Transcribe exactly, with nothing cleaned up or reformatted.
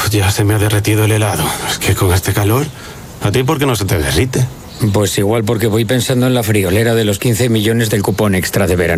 ya se me ha derretido el helado. Es que con este calor, ¿a ti por qué no se te derrite? Pues igual porque voy pensando en la friolera de los quince millones del cupón extra de verano.